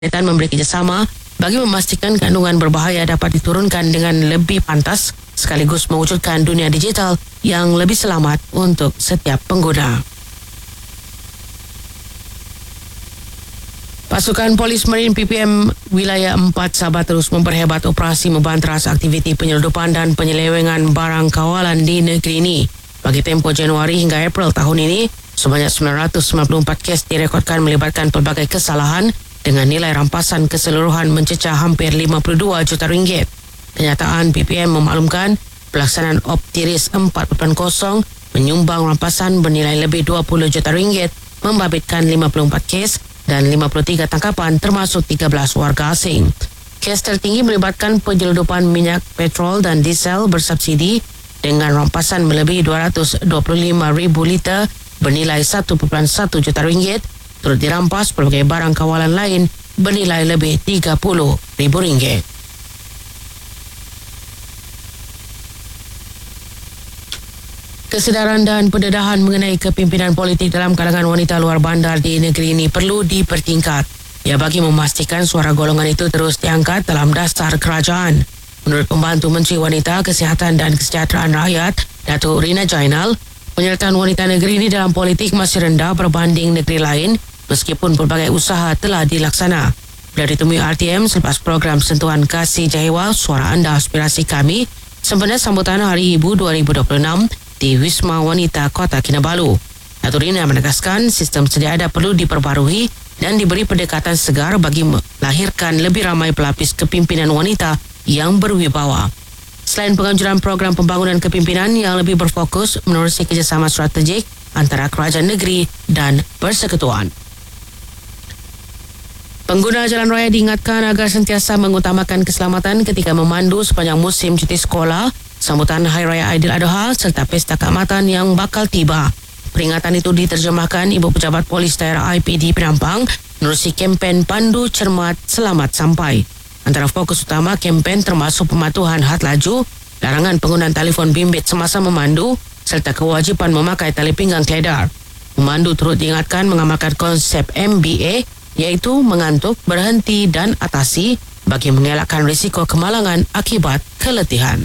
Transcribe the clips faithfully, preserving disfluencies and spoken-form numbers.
Kementerian memberi kerjasama bagi memastikan kandungan berbahaya dapat diturunkan dengan lebih pantas sekaligus mewujudkan dunia digital yang lebih selamat untuk setiap pengguna. Pasukan Polis Marin P P M Wilayah empat Sabah terus memperhebat operasi membantras aktiviti penyeludupan dan penyelewengan barang kawalan di negeri ini. Bagi tempoh Januari hingga April tahun ini, sebanyak sembilan ratus sembilan puluh empat kes direkodkan melibatkan pelbagai kesalahan dengan nilai rampasan keseluruhan mencecah hampir lima puluh dua juta ringgit. Kenyataan P P M memaklumkan pelaksanaan Optiris empat lapan kosong menyumbang rampasan bernilai lebih dua puluh juta ringgit, membabitkan lima puluh empat kes dan lima puluh tiga tangkapan termasuk tiga belas warga asing. Kes tertinggi melibatkan penyeludupan minyak petrol dan diesel bersubsidi dengan rampasan melebihi dua ratus dua puluh lima ribu liter bernilai satu perpuluhan satu juta ringgit, turut dirampas pelbagai barang kawalan lain bernilai lebih tiga puluh ribu ringgit. Kesedaran dan pendedahan mengenai kepimpinan politik dalam kalangan wanita luar bandar di negeri ini perlu dipertingkat. Ya, bagi memastikan suara golongan itu terus diangkat dalam dasar kerajaan. Menurut Pembantu Menteri Wanita, Kesihatan dan Kesejahteraan Rakyat, Datuk Rina Jainal, penyertaan wanita negeri ini dalam politik masih rendah berbanding negeri lain meskipun pelbagai usaha telah dilaksana. Bila ditemui R T M selepas program sentuhan kasih jahewa Suara Anda Aspirasi Kami sempena sambutan Hari Ibu dua ribu dua puluh enam di Wisma Wanita Kota Kinabalu. Datuk Rina menegaskan sistem sedia ada perlu diperbarui dan diberi pendekatan segar bagi melahirkan lebih ramai pelapis kepimpinan wanita yang berwibawa. Selain penganjuran program pembangunan kepimpinan yang lebih berfokus menerusi kerjasama strategik antara kerajaan negeri dan persekutuan. Pengguna jalan raya diingatkan agar sentiasa mengutamakan keselamatan ketika memandu sepanjang musim cuti sekolah, sambutan Hari Raya Aidiladha serta pesta keamatan yang bakal tiba. Peringatan itu diterjemahkan Ibu Pejabat Polis Daerah I P D Penampang menerusi kempen Pandu Cermat Selamat Sampai. Antara fokus utama kempen termasuk pematuhan had laju, larangan penggunaan telefon bimbit semasa memandu serta kewajipan memakai tali pinggang keledar. Pemandu turut diingatkan mengamalkan konsep M B A iaitu mengantuk, berhenti dan atasi bagi mengelakkan risiko kemalangan akibat keletihan.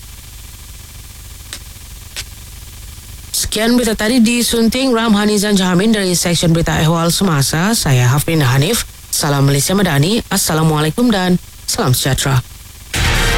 Sekian berita tadi disunting Ramhani Zanjamin dari Seksyen Berita Ehwal Semasa. Saya Hafrin Hanif. Salam Malaysia Madani. Assalamualaikum dan salam sejahtera.